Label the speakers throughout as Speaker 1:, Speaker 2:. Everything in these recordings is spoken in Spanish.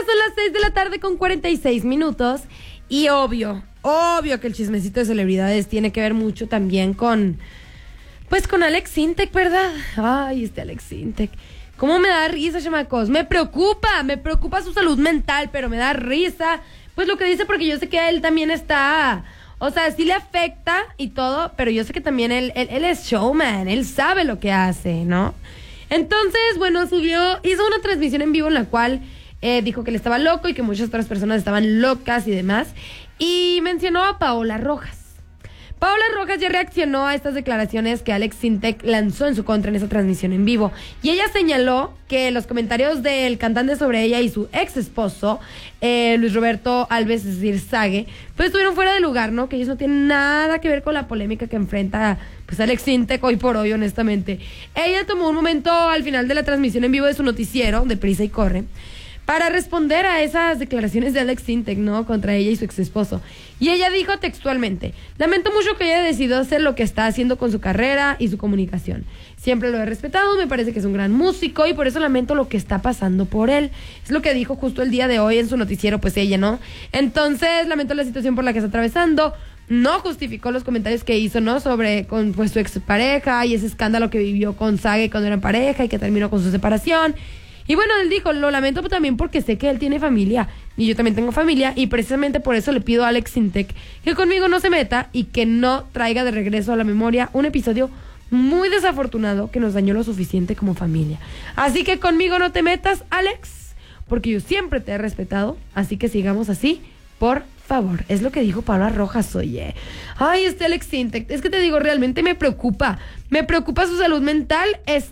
Speaker 1: son las 6 de la tarde con 46 minutos. Y obvio que el chismecito de celebridades tiene que ver mucho también con Alex Sintek, ¿verdad? Ay, Alex Sintek. ¿Cómo me da risa, chamacos? Me preocupa su salud mental, pero me da risa. Pues lo que dice, porque yo sé que él también está... O sea, sí le afecta y todo, pero yo sé que también él es showman, él sabe lo que hace, ¿no? Entonces, bueno, hizo una transmisión en vivo en la cual dijo que él estaba loco y que muchas otras personas estaban locas y demás. Y mencionó a Paola Rojas. Paola Rojas ya reaccionó a estas declaraciones que Alex Sintek lanzó en su contra en esa transmisión en vivo. Y ella señaló que los comentarios del cantante sobre ella y su ex esposo, Luis Roberto Alves, es decir, Sage, pues estuvieron fuera de lugar, ¿no? Que ellos no tienen nada que ver con la polémica que enfrenta Alex Sintek hoy por hoy, honestamente. Ella tomó un momento al final de la transmisión en vivo de su noticiero, de Prisa y Corre, para responder a esas declaraciones de Alex Sintek, ¿no? Contra ella y su ex esposo. Y ella dijo textualmente: lamento mucho que haya decidido hacer lo que está haciendo con su carrera y su comunicación. Siempre lo he respetado, me parece que es un gran músico y por eso lamento lo que está pasando por él. Es lo que dijo justo el día de hoy en su noticiero, pues ella, ¿no? Entonces, lamento la situación por la que está atravesando. No justificó los comentarios que hizo, ¿no? Sobre su expareja y ese escándalo que vivió con Sage cuando eran pareja y que terminó con su separación. Y bueno, él dijo: lo lamento también porque sé que él tiene familia y yo también tengo familia, y precisamente por eso le pido a Alex Sintek que conmigo no se meta y que no traiga de regreso a la memoria un episodio muy desafortunado que nos dañó lo suficiente como familia. Así que conmigo no te metas, Alex, porque yo siempre te he respetado, así que sigamos así, por favor. Es lo que dijo Paola Rojas, oye. Ay, Alex Sintek, es que te digo, realmente me preocupa su salud mental.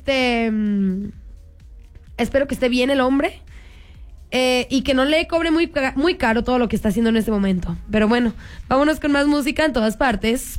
Speaker 1: Espero que esté bien el hombre y que no le cobre muy caro todo lo que está haciendo en este momento. Pero bueno, vámonos con más música en todas partes.